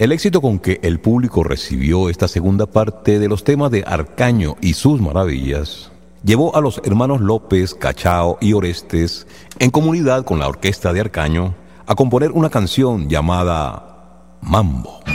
El éxito con que el público recibió esta segunda parte de los temas de Arcaño y sus maravillas llevó a los hermanos López, Cachao y Orestes, en comunidad con la orquesta de Arcaño, a componer una canción llamada Mambo.